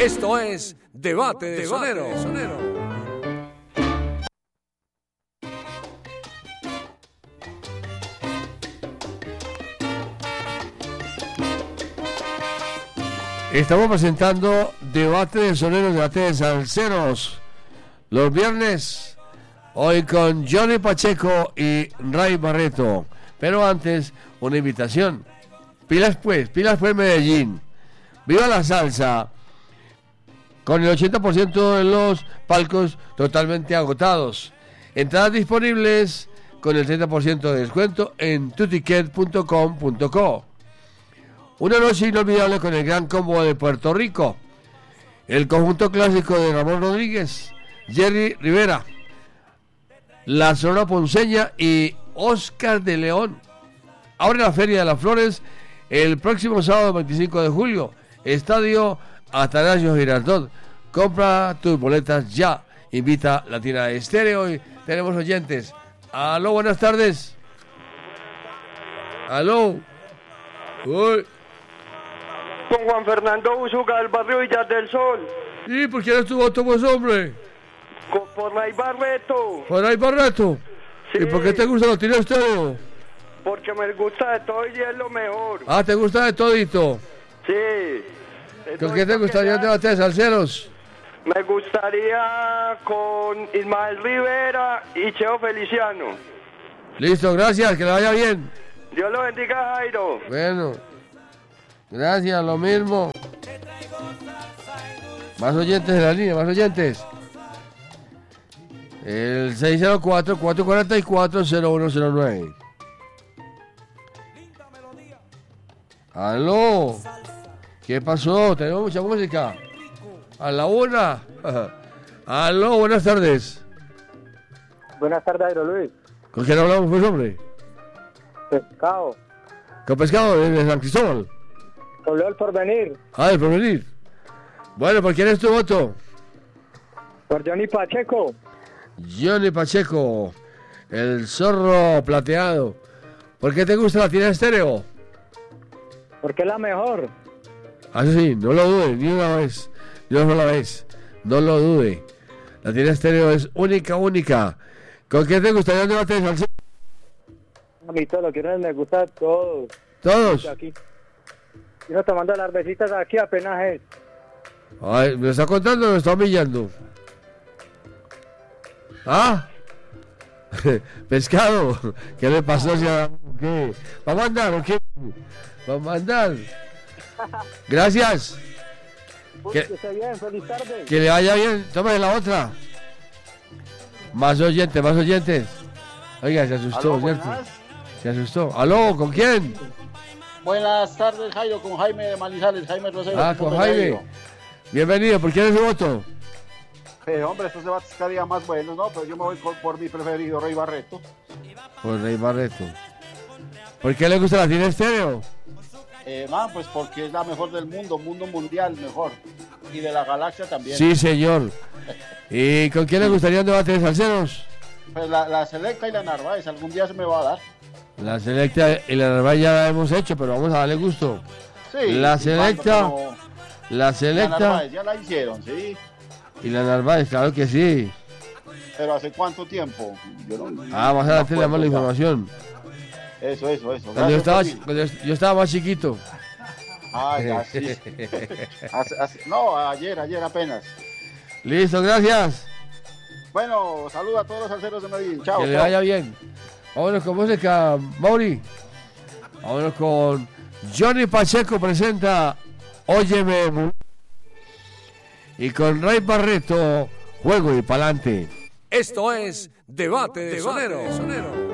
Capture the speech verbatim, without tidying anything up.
Esto es Debate de Sonero. Estamos presentando Debate de Soneros, Debate de Salseros, los viernes, hoy con Johnny Pacheco y Ray Barreto. Pero antes, una invitación. Pilas pues, pilas pues Medellín. Viva la salsa. Con el ochenta por ciento de los palcos totalmente agotados. Entradas disponibles con el treinta por ciento de descuento en tuticket punto com punto co. Una noche inolvidable con el gran combo de Puerto Rico. El conjunto clásico de Ramón Rodríguez, Jerry Rivera, La Sonora Ponceña y Oscar de León. Abre la Feria de las Flores el próximo sábado veinticinco de julio. Estadio Atanasio Girardot. Compra tus boletas ya. Invita Latina Estéreo y tenemos oyentes. Aló, buenas tardes. Aló. Uy. Con Juan Fernando Usuga del barrio Villar del Sol. ¿Y por quién es tu voto, pues, hombre? Con, por Ray Barreto. ¿Por Ray Barreto? Sí. ¿Y por qué te gusta Latina Estéreo? Porque me gusta de todo y es lo mejor. Ah, ¿te gusta de todito? Sí. ¿Con quién te gustaría debate de salseros? Me gustaría con Ismael Rivera y Cheo Feliciano. Listo, gracias, que le vaya bien. Dios lo bendiga, Jairo. Bueno, gracias, lo mismo. Más oyentes en la línea, más oyentes. El seis cero cuatro, cuatro cuatro cuatro, cero uno cero nueve. Aló. ¿Qué pasó? Tenemos mucha música. A la una. Aló, buenas tardes. Buenas tardes, Jairo Luis. ¿Con quién hablamos, pues, hombre? Pescado. ¿Con Pescado de San Cristóbal? Con Leo El Porvenir. Ah, El Porvenir. Bueno, ¿por quién es tu voto? Por Johnny Pacheco. Johnny Pacheco, el zorro plateado. ¿Por qué te gusta Latina Estéreo? Porque es la mejor. Ah, sí, no lo dude, ni una vez, ni una sola vez. No lo dude. Latina Estéreo es única, única. ¿Con quién te gustaría un debate de salsa? A mí todo lo que me gusta a todos. ¿Todos? Aquí. Y no tomando las besitas aquí apenas es. Ay, ¿me está contando o me está humillando? ¿Ah? Pescado, ¿qué le pasó? ¿Qué? ¿Vamos a andar o qué? Vamos a andar. Gracias. Que, que esté bien, feliz tarde. Que le vaya bien, tómale la otra. Más oyentes, más oyentes. Oiga, se asustó, ¿Aló, ¿cierto? buenas? Se asustó. ¿Aló? ¿Con quién? Buenas tardes, Jairo, con Jaime de Manizales, Jaime Rosero. Ah, con Jaime. Bienvenido, ¿por quién es su voto? Eh, hombre, estos debates cada día más buenos, ¿no? Pero yo me voy por, por mi preferido, Ray Barreto. Por Ray Barreto. ¿Por qué le gusta la Latina Estéreo? Eh, man, pues porque es la mejor del mundo, mundo mundial mejor. Y de la galaxia también. Sí, señor. ¿Y con quién le gustaría un debate de salseros? Pues la, la Selecta y la Narváez, algún día se me va a dar. La Selecta y la Narváez ya la hemos hecho, pero vamos a darle gusto. Sí. La Selecta, pero la Selecta. La Narváez ya la hicieron, sí. Y la Narváez, claro que sí. Pero ¿hace cuánto tiempo? Yo no, ah, más adelante le damos la información. Eso, eso, eso. Cuando yo, estaba, cuando yo estaba más chiquito. Ah, ya, sí. hace, hace, no, ayer, ayer apenas. Listo, gracias. Bueno, saludos a todos los salseros de Medellín. Chao. Que chao. le vaya bien. Vámonos con música, Mauri. Vámonos con Johnny Pacheco presenta Óyeme. Y con Ray Barreto, Juego y Pa'lante. Esto es Debate de Sonero.